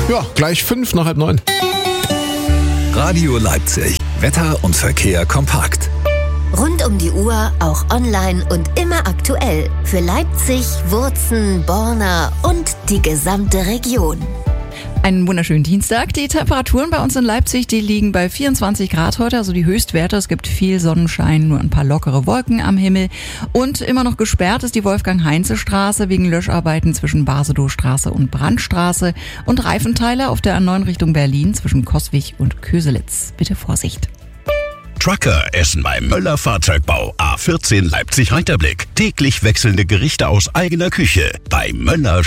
Ja, gleich 8:55. Radio Leipzig. Wetter und Verkehr kompakt. Rund um die Uhr, auch online und immer aktuell. Für Leipzig, Wurzen, Borna und die gesamte Region. Einen wunderschönen Dienstag. Die Temperaturen bei uns in Leipzig, die liegen bei 24 Grad heute, also die Höchstwerte. Es gibt viel Sonnenschein, nur ein paar lockere Wolken am Himmel. Und immer noch gesperrt ist die Wolfgang-Heinze-Straße wegen Löscharbeiten zwischen Basedowstraße und Brandstraße und Reifenteile auf der A9 Richtung Berlin zwischen Coswig und Köselitz. Bitte Vorsicht. Trucker essen beim Möller Fahrzeugbau A14 Leipzig-Reiterblick. Täglich wechselnde Gerichte aus eigener Küche. Bei Möller